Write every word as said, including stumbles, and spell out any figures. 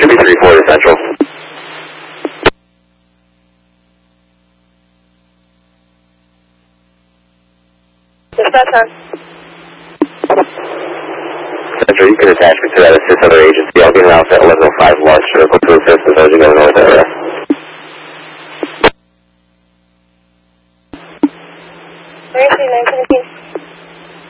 should be three four to Central. Dispatch on. Central, you can attach me to that assist other agency. I'll be in Alpha at eleven oh five Larch Circle to assist with urgent Illinois.